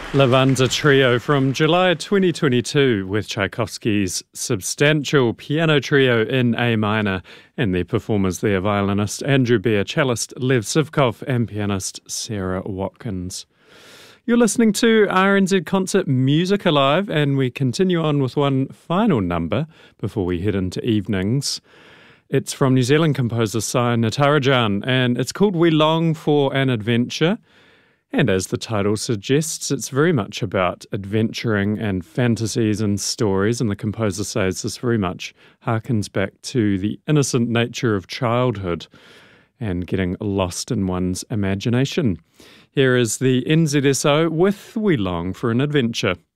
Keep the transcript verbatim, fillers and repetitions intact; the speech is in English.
Lavanda Trio from July twenty twenty-two with Tchaikovsky's substantial piano trio in A minor, and their performers there, violinist Andrew Beer, cellist Lev Sivkov and pianist Sarah Watkins. You're listening to R N Z Concert Music Alive, and we continue on with one final number before we head into evenings. It's from New Zealand composer Sai Natarajan, and it's called We Long for an Adventure. And as the title suggests, it's very much about adventuring and fantasies and stories, and the composer says this very much harkens back to the innocent nature of childhood and getting lost in one's imagination. Here is the N Z S O with We Long for an Adventure.